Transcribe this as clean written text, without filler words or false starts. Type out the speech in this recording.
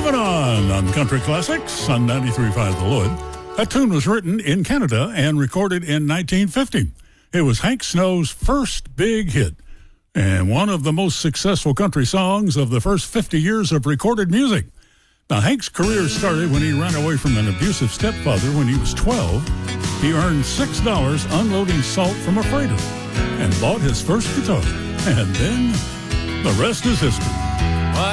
Moving on Country Classics on 93.5 The Lloyd. That tune was written in Canada and recorded in 1950. It was Hank Snow's first big hit and one of the most successful country songs of the first 50 years of recorded music. Now, Hank's career started when he ran away from an abusive stepfather when he was 12. He earned $6 unloading salt from a freighter and bought his first guitar. And then the rest is history.